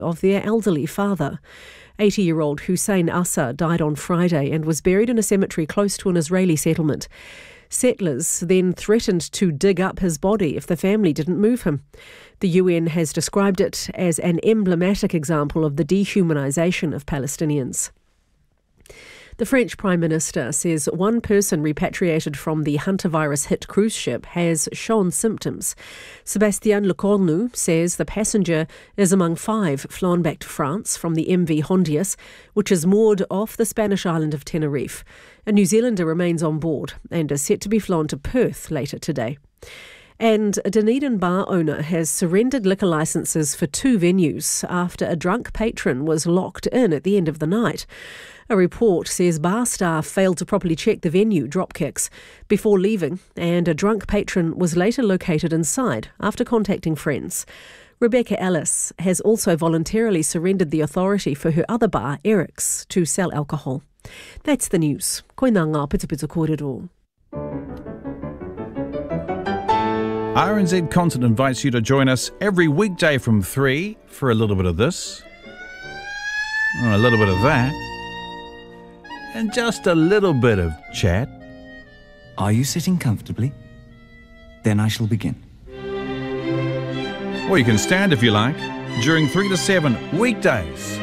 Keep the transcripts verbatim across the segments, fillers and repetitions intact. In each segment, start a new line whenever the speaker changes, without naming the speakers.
of their elderly father. eighty-year-old Hussein Assa died on Friday and was buried in a cemetery close to an Israeli settlement. Settlers then threatened to dig up his body if the family didn't move him. The U N has described it as an emblematic example of the dehumanisation of Palestinians. The French Prime Minister says one person repatriated from the hantavirus-hit cruise ship has shown symptoms. Sébastien Lecornu says the passenger is among five flown back to France from the M V Hondius, which is moored off the Spanish island of Tenerife. A New Zealander remains on board and is set to be flown to Perth later today. And a Dunedin bar owner has surrendered liquor licences for two venues after a drunk patron was locked in at the end of the night. A report says bar staff failed to properly check the venue, Dropkicks, before leaving, and a drunk patron was later located inside after contacting friends. Rebecca Ellis has also voluntarily surrendered the authority for her other bar, Eric's, to sell alcohol. That's the news. Koina ngā pitupitu kōrero.
R N Z Concert invites you to join us every weekday from three for a little bit of this, a little bit of that, and just a little bit of chat.
Are you sitting comfortably? Then I shall begin.
Or you can stand if you like, during three to seven weekdays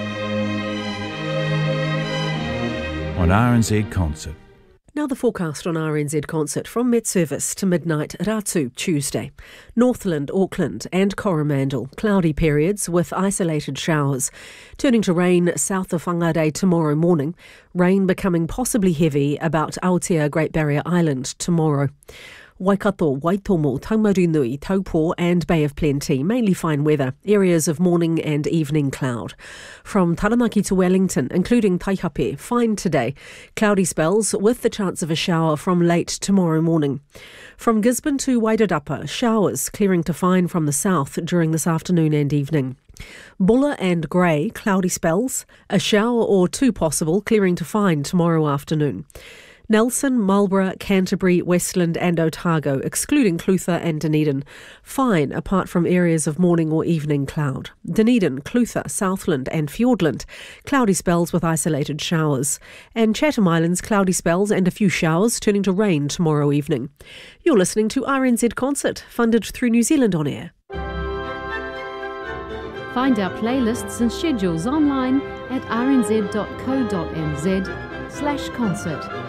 on R N Z Concert.
Now the forecast on R N Z Concert from Met Service to midnight Ratu Tuesday. Northland, Auckland and Coromandel, cloudy periods with isolated showers. Turning to rain south of Whangarei tomorrow morning. Rain becoming possibly heavy about Aotea, Great Barrier Island tomorrow. Waikato, Waitomo, Taumarunui, Taupo and Bay of Plenty, mainly fine weather, areas of morning and evening cloud. From Taranaki to Wellington, including Taihape, fine today, cloudy spells with the chance of a shower from late tomorrow morning. From Gisborne to Wairarapa, showers clearing to fine from the south during this afternoon and evening. Buller and Grey, cloudy spells, a shower or two possible, clearing to fine tomorrow afternoon. Nelson, Marlborough, Canterbury, Westland and Otago, excluding Clutha and Dunedin. Fine apart from areas of morning or evening cloud. Dunedin, Clutha, Southland and Fiordland, cloudy spells with isolated showers. And Chatham Islands, cloudy spells and a few showers turning to rain tomorrow evening. You're listening to R N Z Concert, funded through New Zealand On Air.
Find our playlists and schedules online at rnz.co.nz slash concert.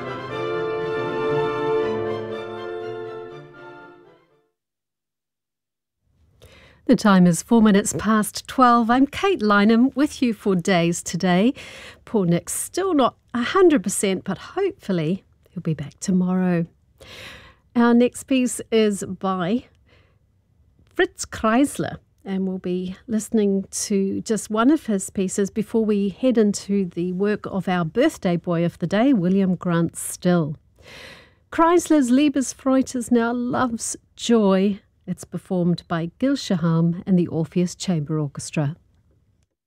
The time is four minutes past twelve. I'm Kate Lynham with you for Days Today. Poor Nick's still not one hundred percent, but hopefully he'll be back tomorrow. Our next piece is by Fritz Kreisler, and we'll be listening to just one of his pieces before we head into the work of our birthday boy of the day, William Grant Still. Kreisler's Liebesfreude is now Love's Joy. It's performed by Gil Shaham and the Orpheus Chamber Orchestra.